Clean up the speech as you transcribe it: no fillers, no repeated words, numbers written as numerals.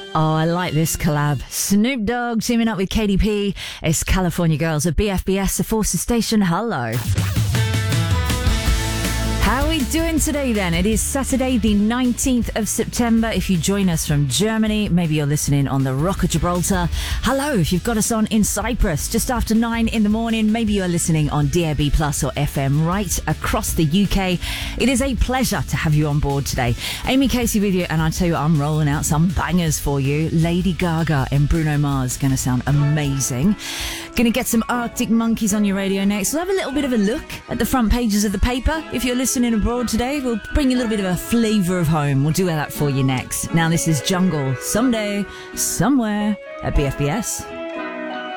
Oh, I like this collab. Snoop Dogg teaming up with KDP. It's California Girls at BFBS, the Forces Station. Hello. How are we doing today then? It is Saturday the 19th of September. If you join us from Germany, maybe you're listening on the Rock of Gibraltar. Hello, if you've got us on in Cyprus just after 9 in the morning, maybe you're listening on DAB Plus or FM right across the UK. It is a pleasure to have you on board today. Amy Casey with you, and I tell you, I'm rolling out some bangers for you. Lady Gaga and Bruno Mars going to sound amazing. Going to get some Arctic Monkeys on your radio next. We'll have a little bit of a look at the front pages of the paper. If you're listening abroad today, we'll bring you a little bit of a flavour of home. We'll do that for you next. Now this is Jungle, Someday, Somewhere at BFBS.